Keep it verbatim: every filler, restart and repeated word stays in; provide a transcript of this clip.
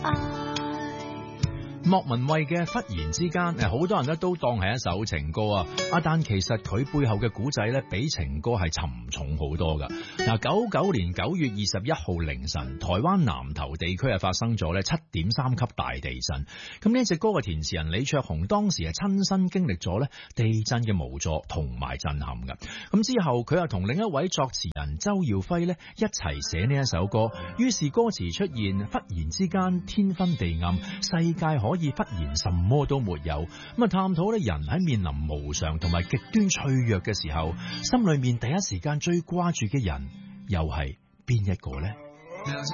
莫文蔚嘅忽然之間，誒，好多人咧都當係一首情歌啊！啊，但其實佢背後嘅古仔咧，比情歌係沉重好多噶。嗱，九九年九月二十一號凌晨，台灣南投地區係發生咗咧七點三級大地震。咁呢隻歌嘅填詞人李卓雄當時係親身經歷咗咧地震嘅無助同埋震撼噶。咁之後佢又同另一位作詞人周耀輝咧一齊寫呢一首歌，於是歌詞出現忽然之間天昏地暗，世界可以忽然什麼都沒有，咁啊探討咧人喺面臨無常同埋極端脆弱嘅時候，心裏面第一時間最掛住嘅人又係邊一個呢？